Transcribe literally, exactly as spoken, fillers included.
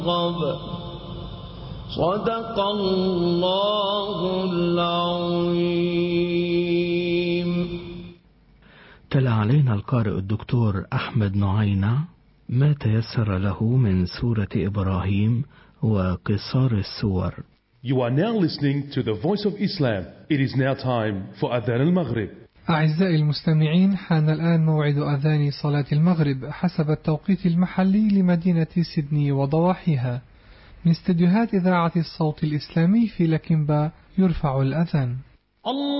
صدق الله العظيم. تلا علينا القارئ الدكتور أحمد نعينة ما تيسر له من سورة إبراهيم وقصار السور. You are now listening to the Voice of Islam. It is now time for Adhan al-Maghrib. أعزائي المستمعين، حان الآن موعد أذان صلاة المغرب حسب التوقيت المحلي لمدينة سيدني وضواحيها. من استديوهات إذاعة الصوت الإسلامي في لكنبا يرفع الأذان.